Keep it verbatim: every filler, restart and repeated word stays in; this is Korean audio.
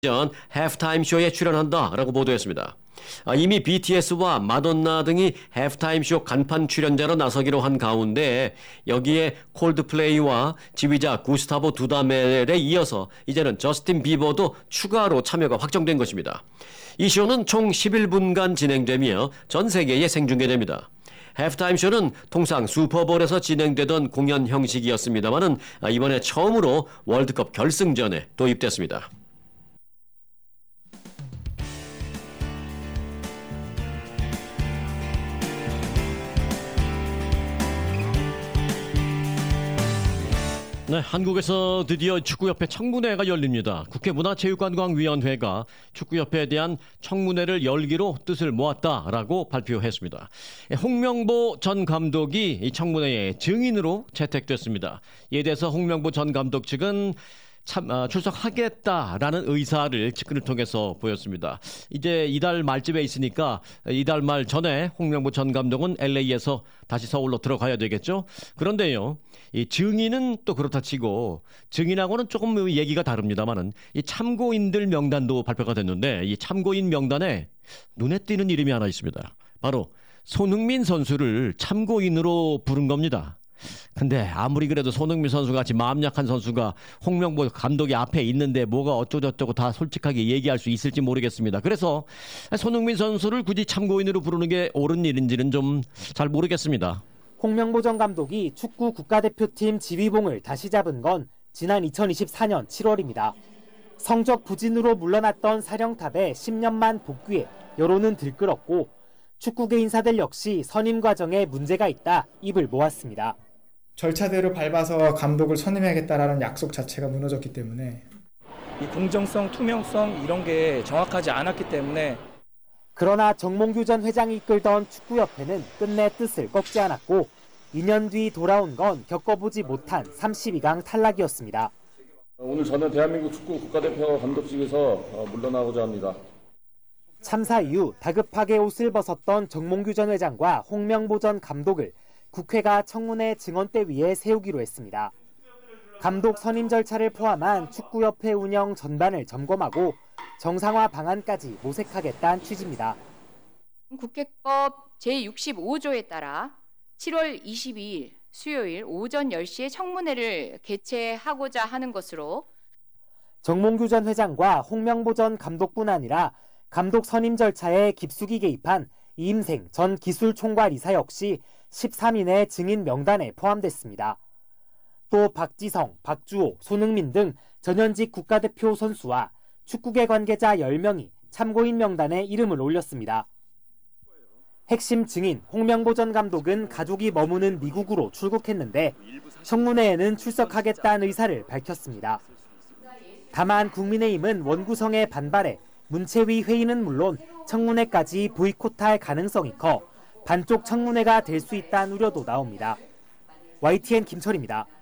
전 해프타임 쇼에 출연한다라고 보도했습니다. 이미 비티에스와 마돈나 등이 해프타임 쇼 간판 출연자로 나서기로 한 가운데 여기에 콜드플레이와 지휘자 구스타보 두다멜에 이어서 이제는 저스틴 비버도 추가로 참여가 확정된 것입니다. 이 쇼는 총 십일 분간 진행되며 전 세계에 생중계됩니다. 해프타임 쇼는 통상 슈퍼볼에서 진행되던 공연 형식이었습니다만은 이번에 처음으로 월드컵 결승전에 도입됐습니다. 네, 한국에서 드디어 축구협회 청문회가 열립니다. 국회 문화체육관광위원회가 축구협회에 대한 청문회를 열기로 뜻을 모았다라고 발표했습니다. 홍명보 전 감독이 이 청문회의 증인으로 채택됐습니다. 이에 대해서 홍명보 전 감독 측은 참 어, 출석하겠다라는 의사를 측근을 통해서 보였습니다. 이제 이달 말쯤에 있으니까 이달 말 전에 홍명보 전 감독은 엘에이에서 다시 서울로 들어가야 되겠죠. 그런데요, 이 증인은 또 그렇다 치고 증인하고는 조금 얘기가 다릅니다만은 이 참고인들 명단도 발표가 됐는데 이 참고인 명단에 눈에 띄는 이름이 하나 있습니다. 바로 손흥민 선수를 참고인으로 부른 겁니다. 근데 아무리 그래도 손흥민 선수 같이 마음 약한 선수가 홍명보 감독이 앞에 있는데 뭐가 어쩌고저쩌고 다 솔직하게 얘기할 수 있을지 모르겠습니다. 그래서 손흥민 선수를 굳이 참고인으로 부르는 게 옳은 일인지는 좀 잘 모르겠습니다. 홍명보 전 감독이 축구 국가대표팀 지휘봉을 다시 잡은 건 지난 이천이십사 년 칠월입니다. 성적 부진으로 물러났던 사령탑에 십 년 만 복귀해 여론은 들끓었고 축구계 인사들 역시 선임 과정에 문제가 있다 입을 모았습니다. 절차대로 밟아서 감독을 선임해야겠다라는 약속 자체가 무너졌기 때문에 이 공정성, 투명성 이런 게 정확하지 않았기 때문에 그러나 정몽규 전 회장이 이끌던 축구협회는 끝내 뜻을 꺾지 않았고 이 년 뒤 돌아온 건 겪어보지 못한 삼십이 강 탈락이었습니다. 오늘 저는 대한민국 축구 국가대표 감독직에서 물러나고자 합니다. 참사 이후 다급하게 옷을 벗었던 정몽규 전 회장과 홍명보 전 감독을 국회가 청문회 증언대 위에 세우기로 했습니다. 감독 선임 절차를 포함한 축구협회 운영 전반을 점검하고 정상화 방안까지 모색하겠다는 취지입니다. 국회법 제육십오 조에 따라 칠월 이십이일 수요일 오전 열 시에 청문회를 개최하고자 하는 것으로 정몽규 전 회장과 홍명보 전 감독뿐 아니라 감독 선임 절차에 깊숙이 개입한 이임생 전 기술총괄 이사 역시 십삼 인의 증인 명단에 포함됐습니다. 또 박지성, 박주호, 손흥민 등 전현직 국가대표 선수와 축구계 관계자 열 명이 참고인 명단에 이름을 올렸습니다. 핵심 증인 홍명보 전 감독은 가족이 머무는 미국으로 출국했는데 청문회에는 출석하겠다는 의사를 밝혔습니다. 다만 국민의힘은 원구성에 반발해 문체위 회의는 물론 청문회까지 보이콧할 가능성이 커 반쪽 청문회가 될 수 있다는 우려도 나옵니다. 와이티엔 김철입니다.